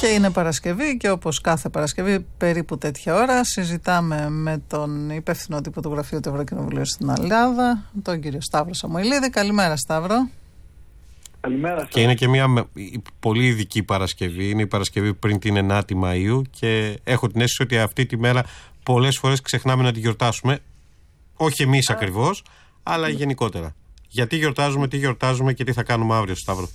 Και είναι Παρασκευή και όπως κάθε Παρασκευή περίπου τέτοια ώρα συζητάμε με τον υπεύθυνο τύπου του Γραφείου του Ευρωκοινοβουλίου στην Ελλάδα, τον κύριο Σταύρο Σαμουηλίδη. Καλημέρα, Σταύρο. Καλημέρα σας. Και είναι και μια πολύ ειδική Παρασκευή. Είναι η Παρασκευή πριν την 9η Μαΐου και έχω την αίσθηση ότι αυτή τη μέρα πολλές φορές ξεχνάμε να τη γιορτάσουμε. Όχι εμείς ακριβώς, αλλά γενικότερα. Γιατί γιορτάζουμε, τι γιορτάζουμε και τι θα κάνουμε αύριο, Σταύρο?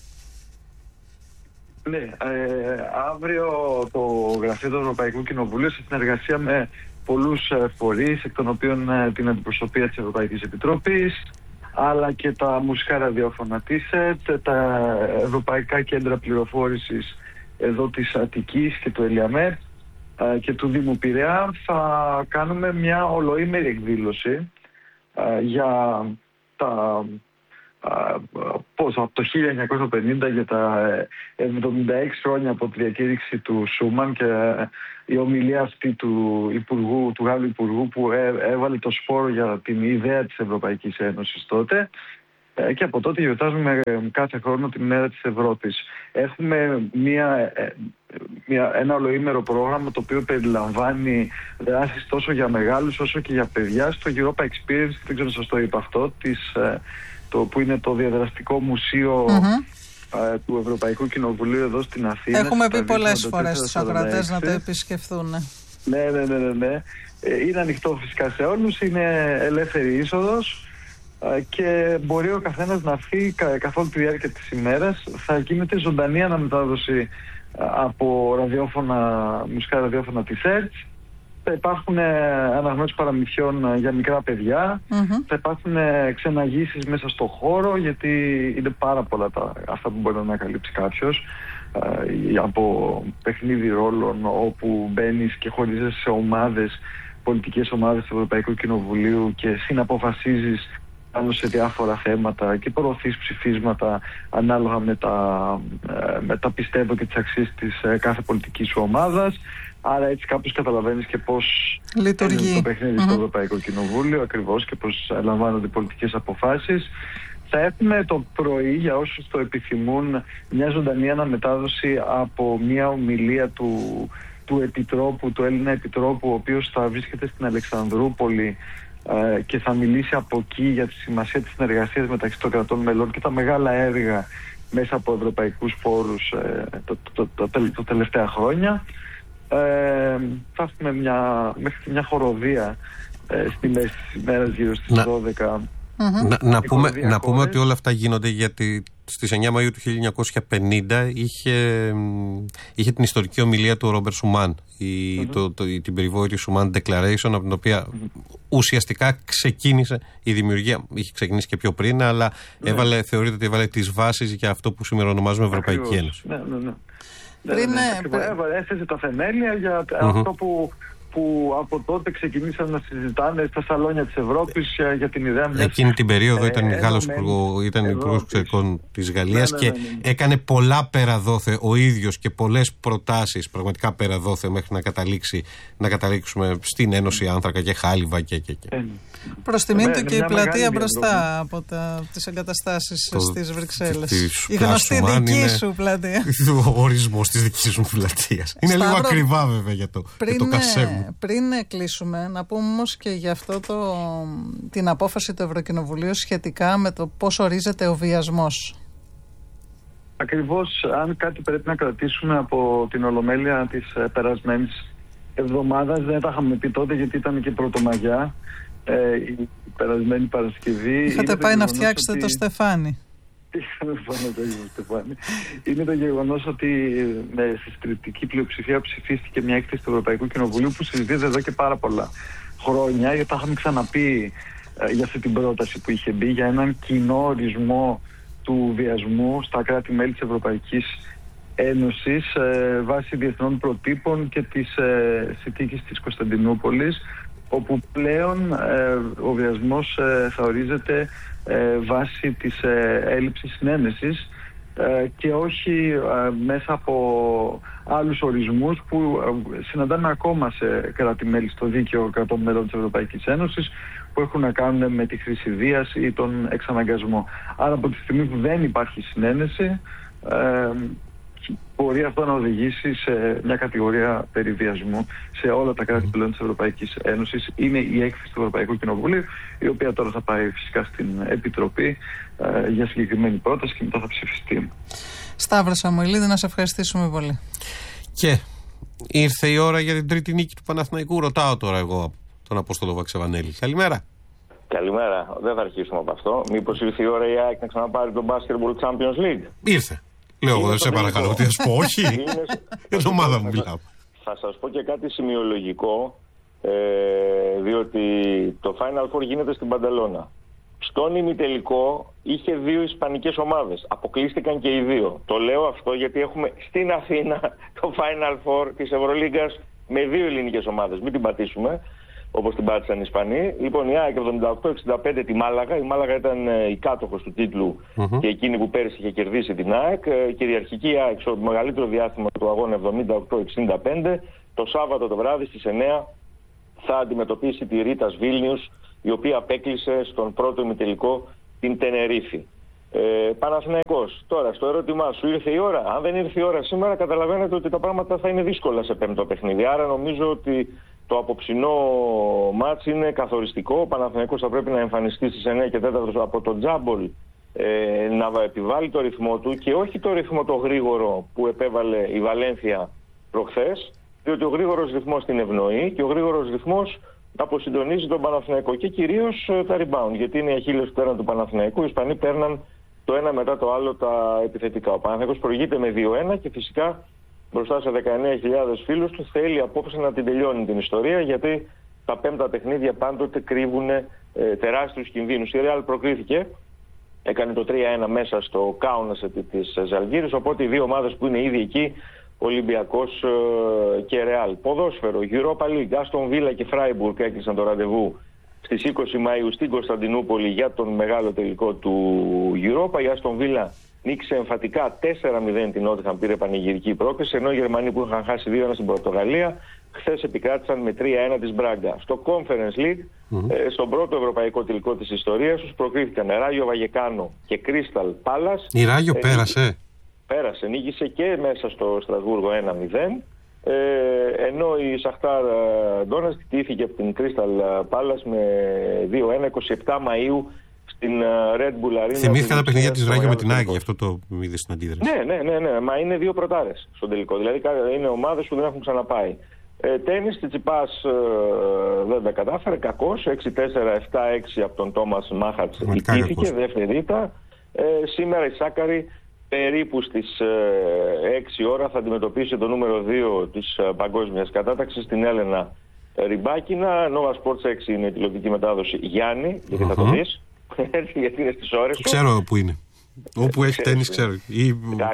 Ναι, αύριο το Γραφείο του Ευρωπαϊκού Κοινοβουλίου, σε συνεργασία με πολλούς φορείς, εκ των οποίων την αντιπροσωπεία της Ευρωπαϊκής Επιτροπής, αλλά και τα μουσικά ραδιόφωνα της ΕΤ, τα Ευρωπαϊκά Κέντρα Πληροφόρησης εδώ της Αττικής και του Ελιαμέρ και του Δήμου Πειραιά, θα κάνουμε μια ολοήμερη εκδήλωση για τα... από το 1950, για τα 76 χρόνια από τη διακήρυξη του Σούμαν και η ομιλία αυτή του Γάλλου Υπουργού που έβαλε το σπόρο για την ιδέα της Ευρωπαϊκής Ένωσης τότε, και από τότε γιορτάζουμε κάθε χρόνο την μέρα της Ευρώπης. Έχουμε ένα ολοήμερο πρόγραμμα το οποίο περιλαμβάνει δράσεις τόσο για μεγάλους όσο και για παιδιά στο Europa Experience, δεν ξέρω αν σας το είπα αυτό, που είναι το διαδραστικό μουσείο του Ευρωπαϊκού Κοινοβουλίου εδώ στην Αθήνα. Έχουμε πει πολλές φορές στους ακροατές να το επισκεφθούν. Ναι. Είναι ανοιχτό φυσικά σε όλους, είναι ελεύθερη είσοδος και μπορεί ο καθένας να έρθει καθ' όλη τη διάρκεια της ημέρας. Θα γίνεται ζωντανή αναμετάδοση από μουσικά ραδιόφωνα της ΕΡΤ. Θα υπάρχουν αναγνώσεις παραμυθιών για μικρά παιδιά. Θα υπάρχουν ξεναγήσεις μέσα στο χώρο, γιατί είναι πάρα πολλά αυτά που μπορεί να ανακαλύψει κάποιος. Από παιχνίδι ρόλων, όπου μπαίνεις και χωρίζεσαι σε ομάδες, πολιτικές ομάδες του Ευρωπαϊκού Κοινοβουλίου και συναποφασίζεις πάνω σε διάφορα θέματα και προωθείς ψηφίσματα ανάλογα με τα πιστεύω και τις αξίες της κάθε πολιτικής σου ομάδας. Άρα έτσι κάπως καταλαβαίνεις και πώς λειτουργεί το παιχνίδι στο Ευρωπαϊκό Κοινοβούλιο ακριβώς και πώς λαμβάνονται πολιτικές αποφάσεις. Θα έχουμε το πρωί, για όσους το επιθυμούν, μια ζωντανή αναμετάδοση από μια ομιλία του Επιτρόπου, του Έλληνα Επιτρόπου, ο οποίος θα βρίσκεται στην Αλεξανδρούπολη και θα μιλήσει από εκεί για τη σημασία της συνεργασίας μεταξύ των κρατών μελών και τα μεγάλα έργα μέσα από ευρωπαϊκούς πόρους τα τελευταία χρόνια. Θα έχουμε μέχρι μια χοροδία στη μέση της ημέρας, γύρω στις 12. Να πούμε ότι όλα αυτά γίνονται γιατί στις 9 Μαΐου του 1950 είχε την ιστορική ομιλία του Ρόμπερ Σουμάν, την περιβόητη Σουμάν Declaration, από την οποία ουσιαστικά ξεκίνησε η δημιουργία. Είχε ξεκινήσει και πιο πριν, αλλά θεωρείται ότι έβαλε τις βάσεις για αυτό που σήμερα ονομάζουμε Ευρωπαϊκή Ένωση. Έθεσε τα θεμέλια για αυτό που από τότε ξεκινήσαν να συζητάνε στα σαλόνια της Ευρώπης για την ιδέα μιας... Εκείνη την περίοδο ήταν υπουργός εξωτερικών της Γαλλίας και έκανε πολλά πέρα-δόθε ο ίδιος και πολλές προτάσεις πραγματικά πέρα-δόθε μέχρι να καταλήξουμε στην Ένωση Άνθρακα και Χάλιβα και. Προς τιμήν του και η πλατεία μπροστά από τις εγκαταστάσεις στις Βρυξέλλες. Η γνωστή δική σου πλατεία. Ο ορισμός της δικής μου πλατείας. Είναι λίγο ακριβά βέβαια για το κασέ μου. Πριν κλείσουμε, να πούμε όμως και για αυτό την απόφαση του Ευρωκοινοβουλίου σχετικά με το πώς ορίζεται ο βιασμός. Ακριβώς, αν κάτι πρέπει να κρατήσουμε από την Ολομέλεια της περασμένης εβδομάδας, δεν τα είχαμε πει τότε γιατί ήταν και Πρωτομαγιά, η περασμένη Παρασκευή. Είχατε πάει να φτιάξετε το στεφάνι. Είναι το γεγονός ότι με συστηρητική πλειοψηφία ψηφίστηκε μια έκθεση του Ευρωπαϊκού Κοινοβουλίου που συζητείται εδώ και πάρα πολλά χρόνια, γιατί τα είχαμε ξαναπεί για αυτή την πρόταση που είχε μπει για έναν κοινό ορισμό του βιασμού στα κράτη-μέλη της Ευρωπαϊκής Ένωσης βάσει διεθνών προτύπων και της συνθήκης της Κωνσταντινούπολης, όπου πλέον ο βιασμός θα ορίζεται βάσει της έλλειψης συνένεσης και όχι μέσα από άλλους ορισμούς που συναντάμε ακόμα σε κράτη-μέλη στο δίκαιο κρατών μελών της Ευρωπαϊκής Ένωσης, που έχουν να κάνουν με τη χρήση βίας ή τον εξαναγκασμό. Άρα από τη στιγμή που δεν υπάρχει συνένεση μπορεί αυτό να οδηγήσει σε μια κατηγορία περιβιασμού σε όλα τα κράτη πλέον της Ευρωπαϊκής Ένωσης. Είναι η έκθεση του Ευρωπαϊκού Κοινοβουλίου, η οποία τώρα θα πάει φυσικά στην Επιτροπή για συγκεκριμένη πρόταση και μετά θα ψηφιστεί. Σταύρο Σαμουηλίδη, να σε ευχαριστήσουμε πολύ. Και ήρθε η ώρα για την τρίτη νίκη του Παναθηναϊκού. Ρωτάω τώρα εγώ τον Απόστολο Βαξεβανέλη. Καλημέρα. Καλημέρα. Δεν θα αρχίσουμε από αυτό. Μήπως ήρθε η ώρα η ΑΕΚ να ξαναπάρει το Basketball Champions League? Ήρθε. Λέω εγώ, δεν σε παρακαλώ. Τι θα πω, όχι. Για την ομάδα μου μιλάω. Θα σας πω και κάτι σημειολογικό, διότι το Final Four γίνεται στην Παντελώνα. Στον ημιτελικό είχε 2 ισπανικές ομάδες. Αποκλείστηκαν και οι 2. Το λέω αυτό γιατί έχουμε στην Αθήνα το Final Four της Ευρωλίγκας με 2 ελληνικές ομάδες. Μην την πατήσουμε, όπως την πάτησαν οι Ισπανοί. Λοιπόν, η ΑΕΚ 78-65 τη Μάλαγα. Η Μάλαγα ήταν η κάτοχος του τίτλου και εκείνη που πέρυσι είχε κερδίσει την ΑΕΚ. Κυριαρχική ΑΕΚ στο μεγαλύτερο διάστημα του αγώνα 78-65. Το Σάββατο το βράδυ στις 9 θα αντιμετωπίσει τη Ρίτας Βίλνιους, η οποία απέκλεισε στον πρώτο ημιτελικό την Τενερίφη. Παναθηναϊκός, τώρα στο ερώτημά σου, ήρθε η ώρα? Αν δεν ήρθε η ώρα σήμερα, καταλαβαίνετε ότι τα πράγματα θα είναι δύσκολα σε πέμπτο παιχνίδι. Άρα νομίζω ότι το απόψινό μάτς είναι καθοριστικό. Ο Παναθηναϊκός θα πρέπει να εμφανιστεί στις 9 και 4 από τον Τζάμπολ, να επιβάλλει το ρυθμό του και όχι το ρυθμό το γρήγορο που επέβαλε η Βαλένθια προχθές, διότι ο γρήγορος ρυθμός την ευνοεί και ο γρήγορος ρυθμός αποσυντονίζει τον Παναθηναϊκό και κυρίως τα rebound, γιατί είναι η αχίλλειος πτέρνα του Παναθηναϊκού. Οι Ισπανοί παίρναν το ένα μετά το άλλο τα επιθετικά. Ο Παναθηναϊκός προηγείται με 2-1 και φυσικά μπροστά σε 19.000 φίλους του θέλει απόψε να την τελειώνει την ιστορία, γιατί τα πέμπτα παιχνίδια πάντοτε κρύβουν τεράστιους κινδύνους. Η Ρεάλ προκρίθηκε, έκανε το 3-1 μέσα στο Κάουνας της Ζαλγκίρης, οπότε οι δύο ομάδες που είναι ήδη εκεί, Ολυμπιακός και Ρεάλ. Ποδόσφαιρο, Europa League, Άστον Βίλα και Φράιμπουργκ έκλεισαν το ραντεβού στις 20 Μαΐου στην Κωνσταντινούπολη για τον μεγάλο τελικό του Europa. Η Άστον Βίλα νίκησε εμφατικά 4-0 την Νότιχαμ, πήρε πανηγυρική πρόκριση, ενώ οι Γερμανοί που είχαν χάσει 2-1 στην Πορτογαλία χθες επικράτησαν με 3-1 της Μπράγκα. Στο Conference League, στον πρώτο ευρωπαϊκό τελικό της ιστορίας τους, προκρίθηκαν Ράγιο Βαγεκάνο και Crystal Palace. Η Ράγιο πέρασε. Πέρασε, νίκησε και μέσα στο Στρασβούργο 1-0, ενώ η Σαχτάρ Ντόνετσκ τύχηκε από την Crystal Palace με 2-1, 27 Μαΐου στην Red Bull Arena. Θυμήθηκα τα παιχνίδια της Ράγιο με την ΑΕΚ, γι' αυτό το είδε στην αντίδραση. Ναι, μα είναι 2 πρωτάρες στον τελικό, δηλαδή είναι ομάδες που δεν έχουν ξαναπάει. Τένις, Τσιτσιπάς δεν τα κατάφερε, κακός, 6-4, 7-6 από τον Τόμας Μάχατς ιτήθηκε, δεύτερη ήττα. Σήμερα η Σάκαρη περίπου στις 6 ώρα θα αντιμετωπίσει το νούμερο 2 της παγκόσμιας κατάταξης, την Έλενα Ριμπάκινα. Nova Sports 6 είναι η τηλεοπτική μετάδοση. Γιάννη, γιατί θα το δεις, γιατί είναι στις ώρες σου. Ξέρω που είναι. Όπου έχει τένις ξέρω. Ή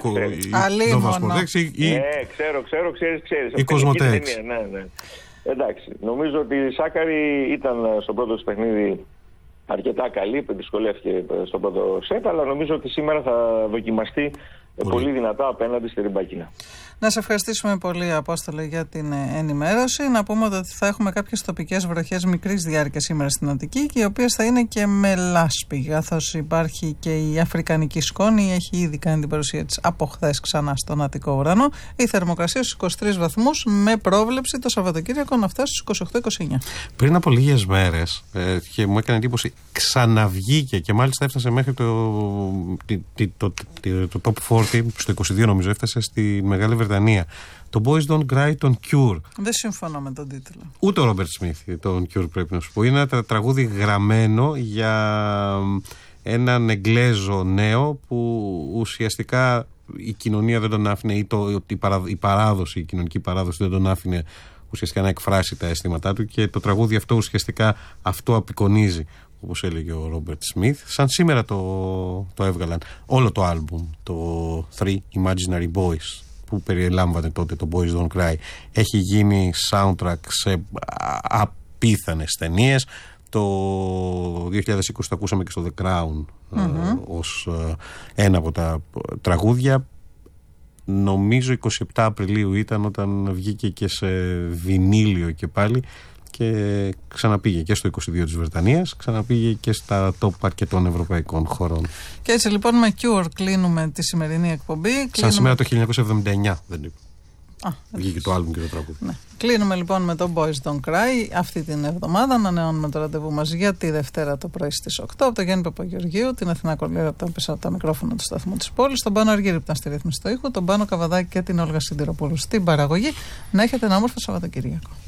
Nova Sports 6 ή... ξέρω, ξέρεις. Η Κοσμοτέ 6. Ναι. Εντάξει, νομίζω ότι η Σάκαρη ήταν στο πρώτο της παιχνίδι αρκετά καλή, δυσκολεύτηκε στο πρώτο σετ, αλλά νομίζω ότι σήμερα θα δοκιμαστεί πολύ δυνατά απέναντι στη Ριμπάκινα. Να σε ευχαριστήσουμε πολύ, Απόστολε, για την ενημέρωση. Να πούμε ότι θα έχουμε κάποιες τοπικές βροχές μικρής διάρκειας σήμερα στην Αττική και οι οποίες θα είναι και με λάσπη, καθώς υπάρχει και η αφρικανική σκόνη, έχει ήδη κάνει την παρουσία της από χθες ξανά στον Αττικό ουρανό. Η θερμοκρασία στους 23 βαθμούς με πρόβλεψη το Σαββατοκύριακο να φτάσει στους 28-29. Πριν από λίγες μέρες και μου έκανε εντύπωση, ξαναβγήκε και μάλιστα έφτασε μέχρι το top 40, στο 22 νομίζω έφτασε στη Μεγάλη Βρετανία. Το Boys Don't Cry των Cure. Δεν συμφωνώ με τον τίτλο. Ούτε ο Ρόμπερτ Σμιθ τον Cure πρέπει να σου πω. Είναι ένα τραγούδι γραμμένο για έναν Εγγλέζο νέο που ουσιαστικά η κοινωνία δεν τον άφηνε, ή η παράδοση, η κοινωνική παράδοση δεν τον άφηνε ουσιαστικά να εκφράσει τα αισθήματά του, και το τραγούδι αυτό ουσιαστικά αυτό απεικονίζει, όπως έλεγε ο Ρόμπερτ Σμιθ. Σαν σήμερα το έβγαλαν όλο το άλμπουμ, το Three Imaginary Boys, που περιλάμβανε τότε το Boys Don't Cry. Έχει γίνει soundtrack σε απίθανες ταινίες. Το 2020 το ακούσαμε και στο The Crown ως ένα από τα τραγούδια. Νομίζω 27 Απριλίου ήταν όταν βγήκε και σε βινίλιο και πάλι, και ξαναπήγε και στο 22 της Βρετανίας, ξαναπήγε και στα top αρκετών ευρωπαϊκών χωρών. Και έτσι λοιπόν με Cure κλείνουμε τη σημερινή εκπομπή. Σαν σήμερα το 1979 δεν είπε. Βγήκε το άλμπουμ και το τραγούδι. Ναι. Κλείνουμε λοιπόν με το Boys Don't Cry αυτή την εβδομάδα. Ανανεώνουμε το ραντεβού μας για τη Δευτέρα το πρωί στις 8. Από τον Γιάννη Παπαγεωργίου, την Αθηνά Κολλήρα από τα μικρόφωνα του σταθμού της πόλης, τον Πάνο Αργύρη που ήταν στη ρύθμιση του ήχου, τον Πάνο Καβαδάκη και την Όλγα Συντηροπούλου στην παραγωγή. Να έχετε ένα όμορφο Σαββατοκύριακο.